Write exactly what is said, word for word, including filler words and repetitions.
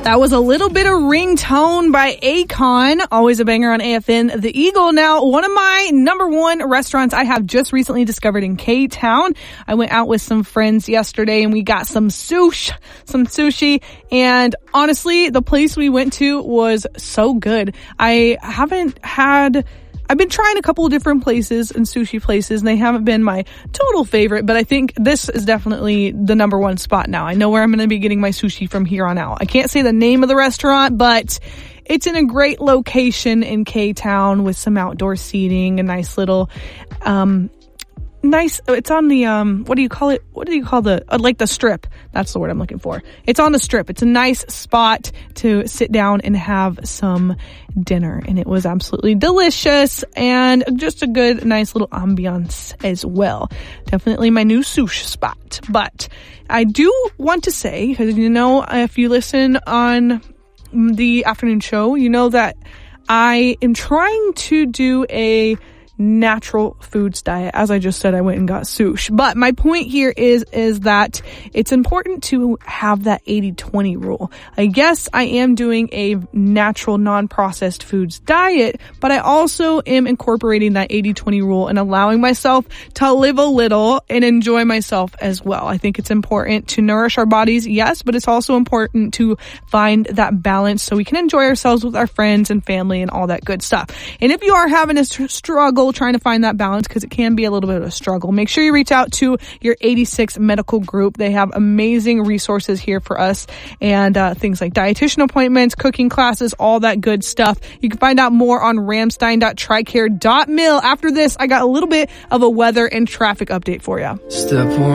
That was a little bit of Ringtone by Akon. Always a banger on A F N The Eagle. Now, one of my number one restaurants I have just recently discovered in K-Town. I went out with some friends yesterday and we got some sushi, some sushi. And honestly, the place we went to was so good. I haven't had... I've been trying a couple of different places and sushi places, and they haven't been my total favorite, but I think this is definitely the number one spot now. I know where I'm going to be getting my sushi from here on out. I can't say the name of the restaurant, but it's in a great location in K-Town with some outdoor seating, a nice little, um, nice, it's on the, um, what do you call it? What do you call the, uh, like the strip? That's the word I'm looking for. It's on the strip. It's a nice spot to sit down and have some dinner, and it was absolutely delicious and just a good, nice little ambiance as well. Definitely my new sushi spot. But I do want to say, because you know, if you listen on the afternoon show, you know that I am trying to do a natural foods diet. As I just said, I went and got sushi. But my point here is, is that it's important to have that eighty twenty rule. I guess I am doing a natural, non-processed foods diet, but I also am incorporating that eighty twenty rule and allowing myself to live a little and enjoy myself as well. I think it's important to nourish our bodies, yes, but it's also important to find that balance so we can enjoy ourselves with our friends and family and all that good stuff. And if you are having a str- struggle trying to find that balance, because it can be a little bit of a struggle, make sure you reach out to your eighty-six medical group. They have amazing resources here for us, and uh, things like dietitian appointments, cooking classes, all that good stuff. You can find out more on ramstein dot tricare dot mil. After this, I got a little bit of a weather and traffic update for you. Step one.